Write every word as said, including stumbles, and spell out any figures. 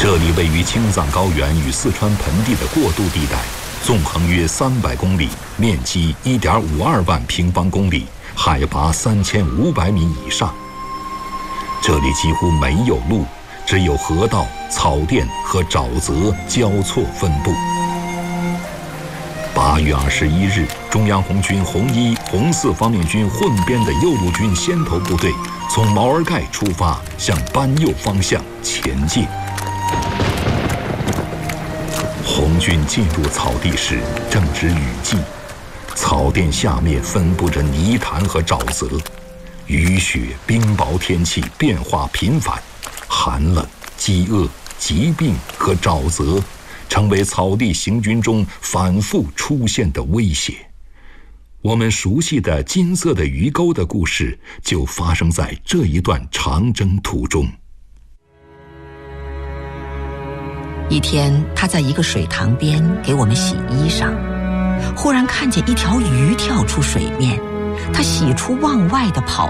这里位于青藏高原与四川盆地的过渡地带，纵横约三百公里，面积一点五二万平方公里，海拔三千五百米以上。这里几乎没有路，只有河道、草甸和沼泽交错分布。八月二十一日，中央红军红一、红四方面军混编的右路军先头部队从毛尔盖出发，向班右方向前进。红军进入草地时正值雨季，草甸下面分布着泥潭和沼泽，雨雪冰雹天气变化频繁，寒冷、饥饿、疾病和沼泽成为草地行军中反复出现的威胁。我们熟悉的金色的鱼钩的故事就发生在这一段长征途中。 一天，他在一个水塘边给我们洗衣裳，忽然看见一条鱼跳出水面，他喜出望外地跑